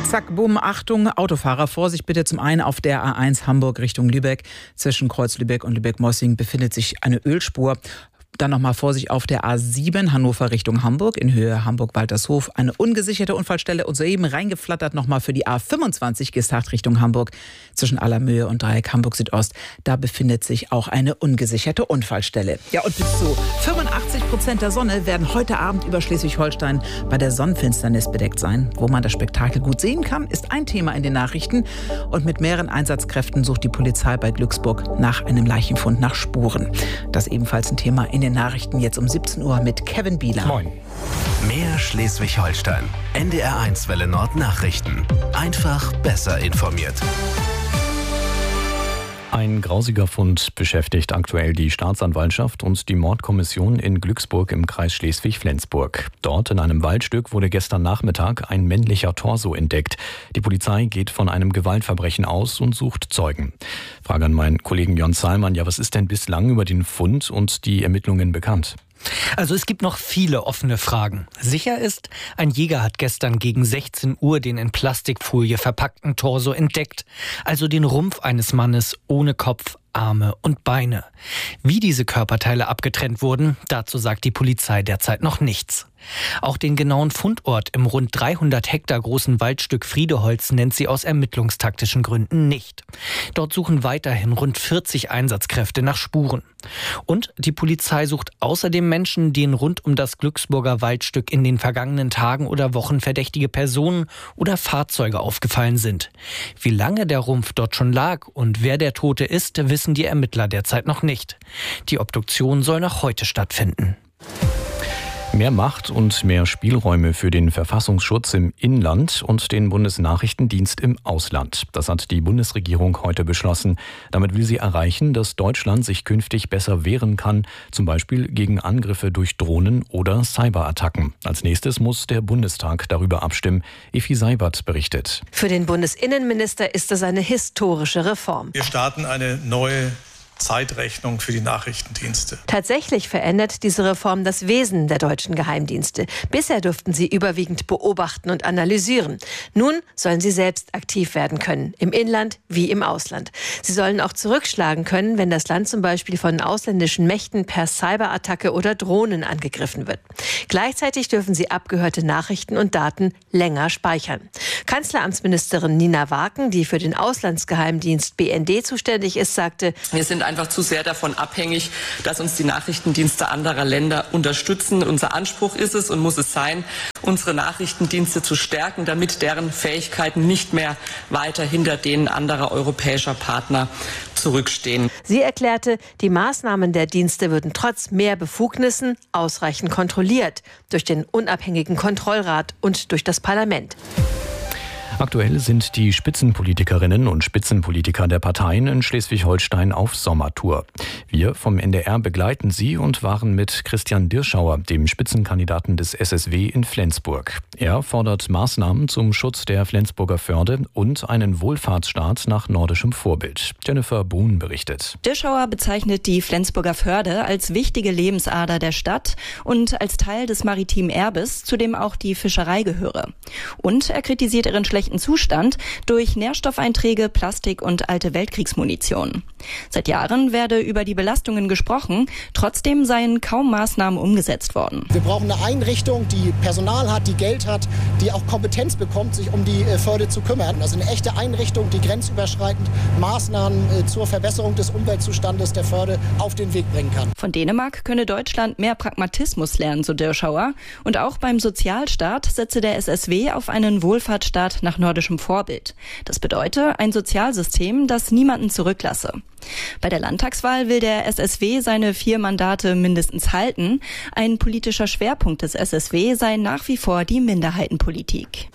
Zack, bumm, Achtung, Autofahrer, Vorsicht bitte. Zum einen auf der A1 Hamburg Richtung Lübeck. Zwischen Kreuz Lübeck und Lübeck-Mossing befindet sich eine Ölspur. Dann nochmal Vorsicht auf der A7 Hannover Richtung Hamburg in Höhe Hamburg-Waltershof. Eine ungesicherte Unfallstelle und soeben reingeflattert nochmal für die A25 Gestacht Richtung Hamburg zwischen Allermöhe und Dreieck Hamburg Südost. Da befindet sich auch eine ungesicherte Unfallstelle. Ja, und bis zu 85% der Sonne werden heute Abend über Schleswig-Holstein bei der Sonnenfinsternis bedeckt sein. Wo man das Spektakel gut sehen kann, ist ein Thema in den Nachrichten. Und mit mehreren Einsatzkräften sucht die Polizei bei Glücksburg nach einem Leichenfund, nach Spuren. Das ist ebenfalls ein Thema in den Nachrichten jetzt um 17 Uhr mit Kevin Bieler. Moin. Mehr Schleswig-Holstein. NDR1 Welle Nord Nachrichten. Einfach besser informiert. Ein grausiger Fund beschäftigt aktuell die Staatsanwaltschaft und die Mordkommission in Glücksburg im Kreis Schleswig-Flensburg. Dort in einem Waldstück wurde gestern Nachmittag ein männlicher Torso entdeckt. Die Polizei geht von einem Gewaltverbrechen aus und sucht Zeugen. Frage an meinen Kollegen Jörn Zahlmann. Ja, was ist denn bislang über den Fund und die Ermittlungen bekannt? Also es gibt noch viele offene Fragen. Sicher ist, ein Jäger hat gestern gegen 16 Uhr den in Plastikfolie verpackten Torso entdeckt, also den Rumpf eines Mannes ohne Kopf, Arme und Beine. Wie diese Körperteile abgetrennt wurden, dazu sagt die Polizei derzeit noch nichts. Auch den genauen Fundort im rund 300 Hektar großen Waldstück Friedeholz nennt sie aus ermittlungstaktischen Gründen nicht. Dort suchen weiterhin rund 40 Einsatzkräfte nach Spuren. Und die Polizei sucht außerdem Menschen, denen rund um das Glücksburger Waldstück in den vergangenen Tagen oder Wochen verdächtige Personen oder Fahrzeuge aufgefallen sind. Wie lange der Rumpf dort schon lag und wer der Tote ist, wissen die Ermittler derzeit noch nicht. Die Obduktion soll noch heute stattfinden. Mehr Macht und mehr Spielräume für den Verfassungsschutz im Inland und den Bundesnachrichtendienst im Ausland. Das hat die Bundesregierung heute beschlossen. Damit will sie erreichen, dass Deutschland sich künftig besser wehren kann, zum Beispiel gegen Angriffe durch Drohnen oder Cyberattacken. Als nächstes muss der Bundestag darüber abstimmen. Effi Seibert berichtet. Für den Bundesinnenminister ist es eine historische Reform. Wir starten eine neue Zeitrechnung für die Nachrichtendienste. Tatsächlich verändert diese Reform das Wesen der deutschen Geheimdienste. Bisher durften sie überwiegend beobachten und analysieren. Nun sollen sie selbst aktiv werden können, im Inland wie im Ausland. Sie sollen auch zurückschlagen können, wenn das Land zum Beispiel von ausländischen Mächten per Cyberattacke oder Drohnen angegriffen wird. Gleichzeitig dürfen sie abgehörte Nachrichten und Daten länger speichern. Kanzleramtsministerin Nina Waken, die für den Auslandsgeheimdienst BND zuständig ist, sagte: Wir sind einfach zu sehr davon abhängig, dass uns die Nachrichtendienste anderer Länder unterstützen. Unser Anspruch ist es und muss es sein, unsere Nachrichtendienste zu stärken, damit deren Fähigkeiten nicht mehr weiter hinter denen anderer europäischer Partner zurückstehen. Sie erklärte, die Maßnahmen der Dienste würden trotz mehr Befugnissen ausreichend kontrolliert durch den unabhängigen Kontrollrat und durch das Parlament. Aktuell sind die Spitzenpolitikerinnen und Spitzenpolitiker der Parteien in Schleswig-Holstein auf Sommertour. Wir vom NDR begleiten sie und waren mit Christian Dirschauer, dem Spitzenkandidaten des SSW in Flensburg. Er fordert Maßnahmen zum Schutz der Flensburger Förde und einen Wohlfahrtsstaat nach nordischem Vorbild. Jennifer Bohn berichtet. Dirschauer bezeichnet die Flensburger Förde als wichtige Lebensader der Stadt und als Teil des maritimen Erbes, zu dem auch die Fischerei gehöre. Und er kritisiert ihren schlechten Zustand durch Nährstoffeinträge, Plastik und alte Weltkriegsmunition. Seit Jahren werde über die Belastungen gesprochen, trotzdem seien kaum Maßnahmen umgesetzt worden. Wir brauchen eine Einrichtung, die Personal hat, die Geld hat, die auch Kompetenz bekommt, sich um die Förde zu kümmern. Also eine echte Einrichtung, die grenzüberschreitend Maßnahmen zur Verbesserung des Umweltzustandes der Förde auf den Weg bringen kann. Von Dänemark könne Deutschland mehr Pragmatismus lernen, so Dirschauer. Und auch beim Sozialstaat setze der SSW auf einen Wohlfahrtsstaat nach nordischem Vorbild. Das bedeutet ein Sozialsystem, das niemanden zurücklasse. Bei der Landtagswahl will der SSW seine 4 Mandate mindestens halten. Ein politischer Schwerpunkt des SSW sei nach wie vor die Minderheitenpolitik.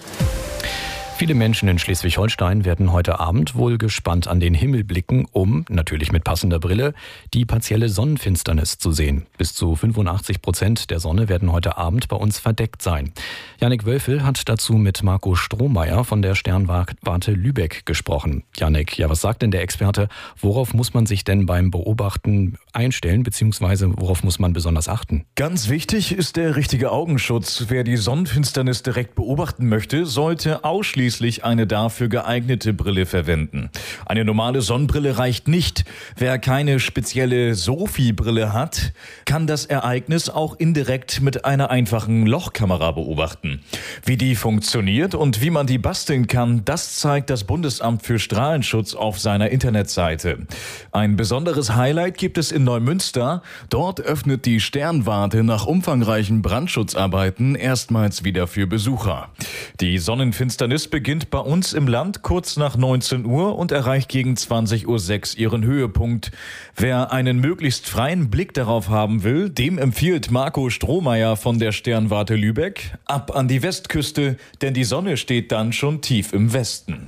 Viele Menschen in Schleswig-Holstein werden heute Abend wohl gespannt an den Himmel blicken, um, natürlich mit passender Brille, die partielle Sonnenfinsternis zu sehen. Bis zu 85% der Sonne werden heute Abend bei uns verdeckt sein. Jannik Wölfel hat dazu mit Marco Strohmeier von der Sternwarte Lübeck gesprochen. Jannik, ja, was sagt denn der Experte? Worauf muss man sich denn beim Beobachten einstellen, beziehungsweise worauf muss man besonders achten? Ganz wichtig ist der richtige Augenschutz. Wer die Sonnenfinsternis direkt beobachten möchte, sollte ausschließlich ausschließlich eine dafür geeignete Brille verwenden. Eine normale Sonnenbrille reicht nicht. Wer keine spezielle SOFI-Brille hat, kann das Ereignis auch indirekt mit einer einfachen Lochkamera beobachten. Wie die funktioniert und wie man die basteln kann, das zeigt das Bundesamt für Strahlenschutz auf seiner Internetseite. Ein besonderes Highlight gibt es in Neumünster. Dort öffnet die Sternwarte nach umfangreichen Brandschutzarbeiten erstmals wieder für Besucher. Die Sonnenfinsternis beginnt bei uns im Land kurz nach 19 Uhr und erreicht gegen 20:06 Uhr ihren Höhepunkt. Wer einen möglichst freien Blick darauf haben will, dem empfiehlt Marco Strohmeier von der Sternwarte Lübeck ab an die Westküste, denn die Sonne steht dann schon tief im Westen.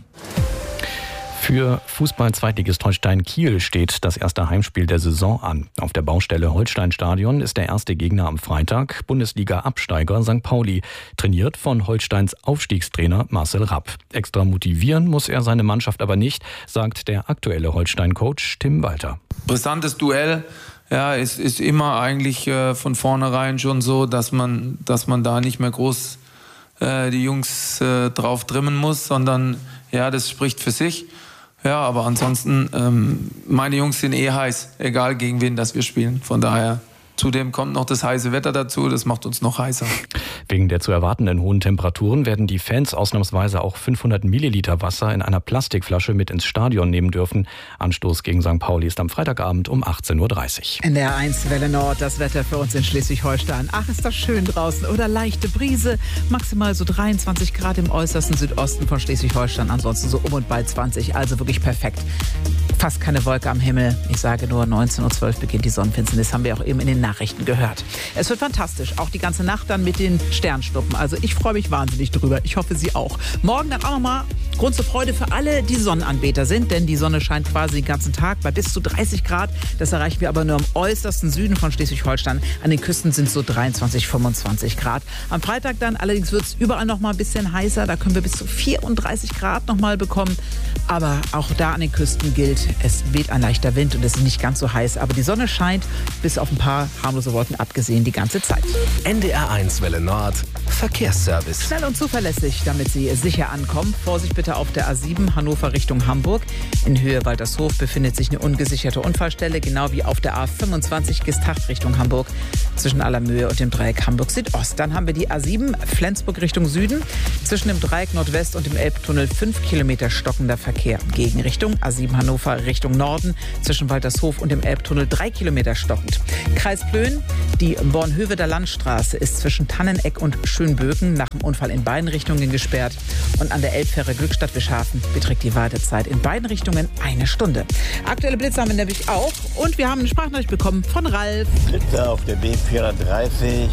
Für Fußball-Zweitligist Holstein Kiel steht das erste Heimspiel der Saison an. Auf der Baustelle Holstein-Stadion ist der erste Gegner am Freitag Bundesliga-Absteiger St. Pauli, trainiert von Holsteins Aufstiegstrainer Marcel Rapp. Extra motivieren muss er seine Mannschaft aber nicht, sagt der aktuelle Holstein-Coach Tim Walter. Brisantes Duell. Ja, es ist immer eigentlich von vornherein schon so, dass man da nicht mehr groß die Jungs drauf trimmen muss, sondern ja, das spricht für sich. Ja, aber ansonsten, meine Jungs sind heiß, egal gegen wen das wir spielen. Von daher, zudem kommt noch das heiße Wetter dazu, das macht uns noch heißer. Wegen der zu erwartenden hohen Temperaturen werden die Fans ausnahmsweise auch 500 Milliliter Wasser in einer Plastikflasche mit ins Stadion nehmen dürfen. Anstoß gegen St. Pauli ist am Freitagabend um 18:30 Uhr. In der 1 Welle Nord das Wetter für uns in Schleswig-Holstein. Ach, ist das schön draußen oder leichte Brise. Maximal so 23 Grad im äußersten Südosten von Schleswig-Holstein. Ansonsten so um und bei 20, also wirklich perfekt. Fast keine Wolke am Himmel. Ich sage nur, 19:12 Uhr beginnt die Sonnenfinsternis. Haben wir auch eben in den Nachrichten gehört. Es wird fantastisch. Auch die ganze Nacht dann mit den Sternschnuppen. Also ich freue mich wahnsinnig drüber. Ich hoffe, Sie auch. Morgen dann auch nochmal Grund zur Freude für alle, die Sonnenanbeter sind. Denn die Sonne scheint quasi den ganzen Tag bei bis zu 30 Grad. Das erreichen wir aber nur im äußersten Süden von Schleswig-Holstein. An den Küsten sind es so 23, 25 Grad. Am Freitag dann allerdings wird es überall noch mal ein bisschen heißer. Da können wir bis zu 34 Grad noch mal bekommen. Aber auch da an den Küsten gilt, es weht ein leichter Wind und es ist nicht ganz so heiß. Aber die Sonne scheint, bis auf ein paar harmlose Wolken abgesehen, die ganze Zeit. NDR1 Welle Nord, Verkehrsservice. Schnell und zuverlässig, damit Sie sicher ankommen. Vorsicht bitte auf der A7 Hannover Richtung Hamburg. In Höhe Waltershof befindet sich eine ungesicherte Unfallstelle, genau wie auf der A25 Gestacht Richtung Hamburg zwischen Allermöhe und dem Dreieck Hamburg Südost. Dann haben wir die A7 Flensburg Richtung Süden. Zwischen dem Dreieck Nordwest und dem Elbtunnel 5 Kilometer stockender Verkehr. Gegenrichtung A7 Hannover Richtung Norden zwischen Waltershof und dem Elbtunnel 3 Kilometer stockend. Kreis Plön, die Bornhöveder Landstraße ist zwischen Tanneneck und Schönböken nach dem Unfall in beiden Richtungen gesperrt. Und an der Elbfähre Glückstadt-Wischhafen beträgt die Wartezeit in beiden Richtungen 1 Stunde. Aktuelle Blitze haben wir nämlich auch. Und wir haben eine Sprachnachricht bekommen von Ralf. Blitze auf der B430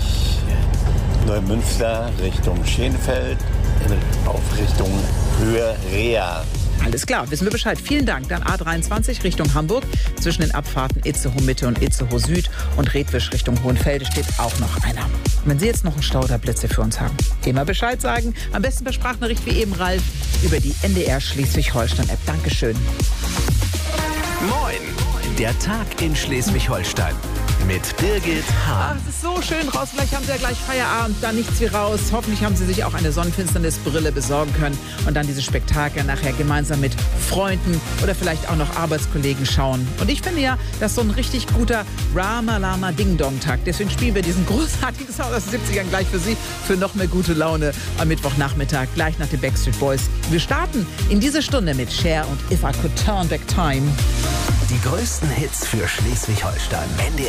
Neumünster Richtung Schenfeld auf Richtung Höhe Rea. Alles klar, wissen wir Bescheid. Vielen Dank. Dann A23 Richtung Hamburg. Zwischen den Abfahrten Itzehoe Mitte und Itzehoe Süd und Redwisch Richtung Hohenfelde steht auch noch einer. Wenn Sie jetzt noch einen Stau oder Blitze für uns haben, immer Bescheid sagen. Am besten per Sprachnachricht wie eben Ralf über die NDR Schleswig-Holstein-App. Dankeschön. Moin, der Tag in Schleswig-Holstein. Mit Birgit Hahn. Ach, es ist so schön draußen. Vielleicht haben Sie ja gleich Feierabend, dann nichts wie raus. Hoffentlich haben Sie sich auch eine Sonnenfinsternisbrille besorgen können und dann diese Spektakel nachher gemeinsam mit Freunden oder vielleicht auch noch Arbeitskollegen schauen. Und ich finde ja, das ist so ein richtig guter Rama-Lama-Ding-Dong-Tag. Deswegen spielen wir diesen großartigen Sound aus den 70ern gleich für Sie, für noch mehr gute Laune am Mittwochnachmittag, gleich nach den Backstreet Boys. Wir starten in diese Stunde mit Cher und If I Could Turn Back Time. Die größten Hits für Schleswig-Holstein. NDR